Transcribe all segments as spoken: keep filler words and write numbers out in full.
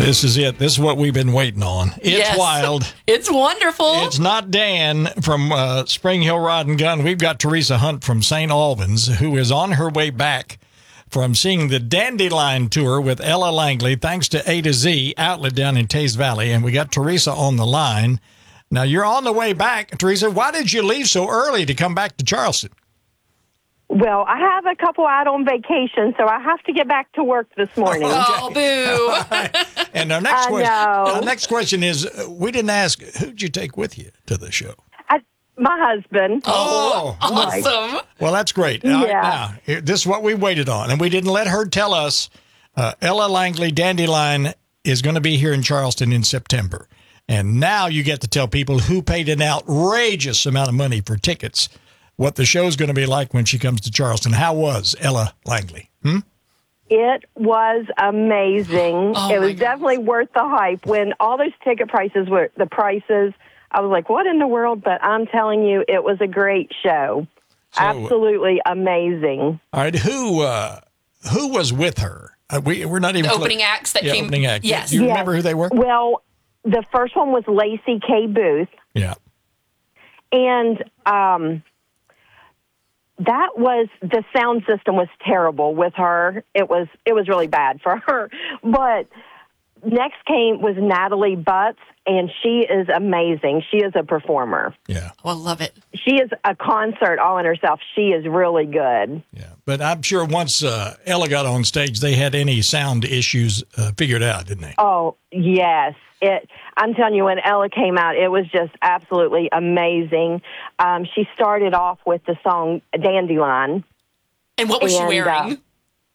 This is it. This is what we've been waiting on. It's Yes. wild. It's wonderful. It's not Dan from uh, Spring Hill Rod and Gun. We've got Teresa Hunt from Saint Albans, who is on her way back from seeing the Dandelion Tour with Ella Langley, thanks to A to Z Outlet down in Taze Valley. And we got Teresa on the line. Now, you're on the way back. Teresa, why did you leave so early to come back to Charleston? Well, I have a couple out on vacation, so I have to get back to work this morning. Oh, boo. And our next I question, know. our next question is, uh, we didn't ask, who'd you take with you to the show? I, my husband. Oh, Awesome. well, that's great. All right, Yeah. now, here- this is what we waited on, and we didn't let her tell us. Uh, Ella Langley Dandelion is going to be here in Charleston in September. And now you get to tell people who paid an outrageous amount of money for tickets what the show's going to be like when she comes to Charleston. How was Ella Langley? Hmm? It was amazing. Oh, it my was definitely worth the hype. When all those ticket prices were the prices, I was like, what in the world? But I'm telling you, it was a great show. So- Absolutely amazing. All right, who uh, who was with her? Uh, we, we're not even... The opening acts that yeah, came. opening act. Yes. Do you Yes. remember who they were? Well, the first one was Lacey K. Booth. Yeah. And um, that was, the sound system was terrible with her. It was it was really bad for her. But next came was Natalie Butts, and she is amazing. She is a performer. Yeah. Oh, I love it. She is a concert all in herself. She is really good. Yeah, but I'm sure once uh, Ella got on stage, they had any sound issues uh, figured out, didn't they? Oh, yes. It. I'm telling you, when Ella came out, it was just absolutely amazing. Um, she started off with the song Dandelion. And what was she And, wearing? uh,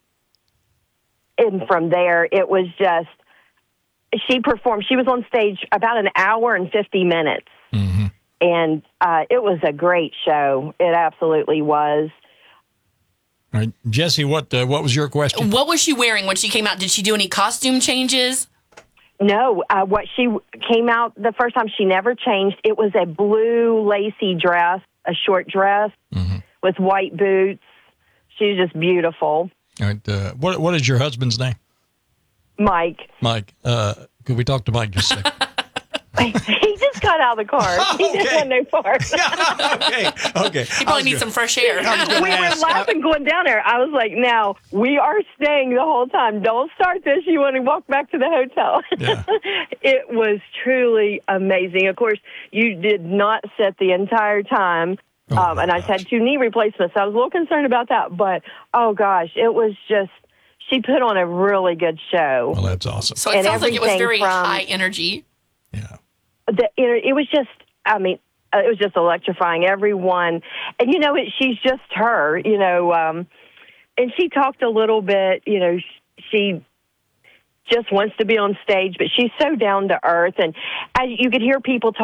and from there, it was just, she performed. She was on stage about an hour and fifty minutes. Mm-hmm. And uh, it was a great show. It absolutely was. All right, Jesse, what uh, what was your question? What was she wearing when she came out? Did she do any costume changes? No, uh, what she came out the first time, she never changed. It was a blue lacy dress, a short dress Mm-hmm. with white boots. She was just beautiful. All right, uh, what what is your husband's name? Mike, Mike. Uh, could we talk to Mike just a second? he just got out of the car. He Okay. didn't want no part. okay, okay. He probably needs some fresh air. We were laughing going down there. I was like, now, we are staying the whole time. Don't start this. You want to walk back to the hotel. Yeah. It was truly amazing. Of course, you did not sit the entire time. Oh, um, my and I gosh. had two knee replacements. So I was a little concerned about that. But, oh, gosh, it was just, she put on a really good show. Well, that's awesome. So it And sounds like it was everything very from- high energy. Yeah. The, it, it was just, I mean, uh, it was just electrifying. Everyone, and you know, it, she's just her, you know, um, and she talked a little bit, you know, she just wants to be on stage, but she's so down to earth, and as you could hear people talk.